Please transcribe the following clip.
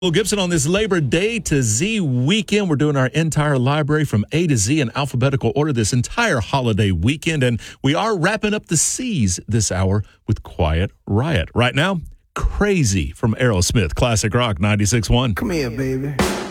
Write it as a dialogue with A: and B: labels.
A: Well, Gibson, on this Labor Day to Z weekend, we're doing our entire library from A to Z in alphabetical order this entire holiday weekend, and we are wrapping up the C's this hour with Quiet Riot. Right now, Crazy from Aerosmith, Classic Rock 96.1.
B: Come here, baby.